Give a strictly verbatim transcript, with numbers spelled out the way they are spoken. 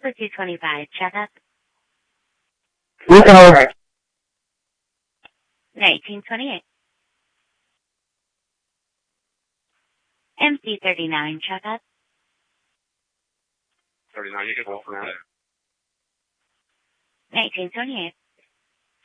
Super two twenty-five, checkup. Look over. nineteen twenty-eight. M C thirty-nine, checkup. thirty-nine, you can hold for now. nineteen twenty-eight.